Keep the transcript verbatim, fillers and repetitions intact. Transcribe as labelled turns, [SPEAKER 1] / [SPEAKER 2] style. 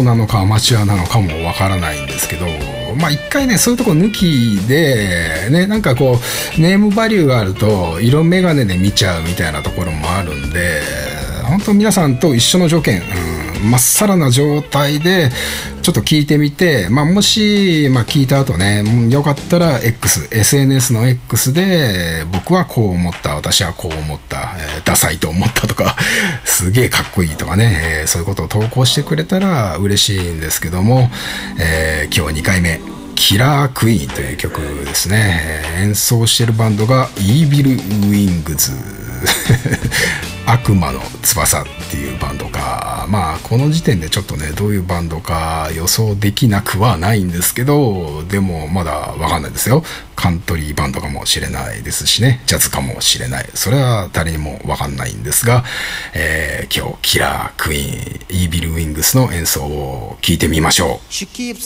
[SPEAKER 1] ロなのかアマチュアなのかもわからないんですけど、まあ一回ねそういうとこ抜きでね、なんかこうネームバリューがあると色眼鏡で見ちゃうみたいなところもあるんで、本当皆さんと一緒の条件、うん、まっさらな状態でちょっと聞いてみて、まあ、もし、まあ、聞いた後ね、よかったら X、エスエヌエス の X で僕はこう思った、私はこう思った、えー、ダサいと思ったとかすげえかっこいいとかね、えー、そういうことを投稿してくれたら嬉しいんですけども、えー、今日にかいめキラークイーンという曲ですね、えー、演奏してるバンドがイービルウィングズ悪魔の翼っていうバンドか。まあこの時点でちょっとねどういうバンドか予想できなくはないんですけど、でもまだわかんないですよ。カントリーバンドかもしれないですしね、ジャズかもしれない、それは誰にもわかんないんですが、えー、今日キラークイーンイービルウィングスの演奏を聞いてみましょう。